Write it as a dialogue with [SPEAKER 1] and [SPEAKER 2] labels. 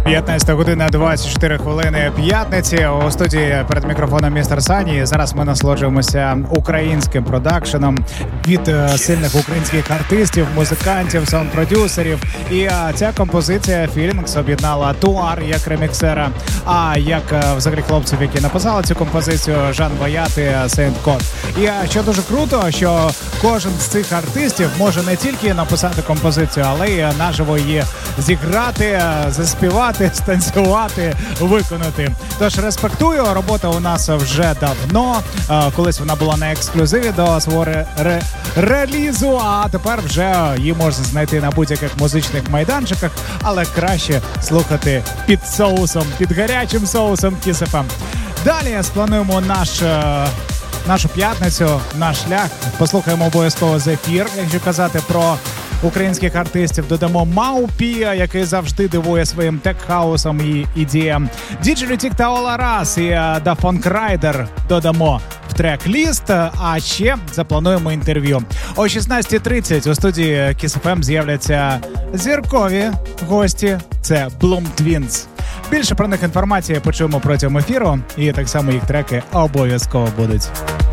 [SPEAKER 1] 15 година 24 хвилини п'ятниці. У студії перед мікрофоном містер Сані. Зараз ми насолоджуємося українським продакшеном від сильних українських артистів, музикантів, саунд-продюсерів. І ця композиція Feelings об'єднала Туар як реміксера, а як взагалі хлопців, які написали цю композицію, Жан Боят і Сейнт Кот. І що дуже круто, що кожен з цих артистів може не тільки написати композицію, але й наживо її зіграти, заспівати, станцювати, виконати. Тож респектую, робота у нас вже давно. Колись вона була на ексклюзиві до свого релізу, а тепер вже її можна знайти на будь-яких музичних майданчиках, але краще слухати під соусом, під гарячим соусом Kiss FM. Далі сплануємо нашу п'ятницю, наш шлях. Послухаємо обов'язково Зефір, якщо казати про українських артистів. Додамо Маупія, який завжди дивує своїм тек-хаусом і ідеям. Діджелютік та Ола Рас і Да Фонк Райдер додамо в трек-ліст, а ще заплануємо інтерв'ю. О 16:30 у студії Kiss FM з'являться зіркові гості. Це Bloom Twins. Більше про них інформації почуємо протягом ефіру, і так само їх треки обов'язково будуть.